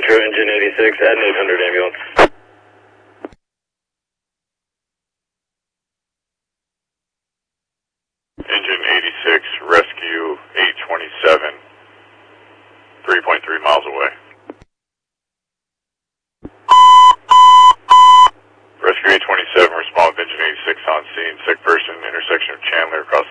Metro Engine 86, add an 800 ambulance. Engine 86, rescue 827, 3.3 miles away. Rescue 827, respond with Engine 86 on scene, sick person, intersection of Chandler across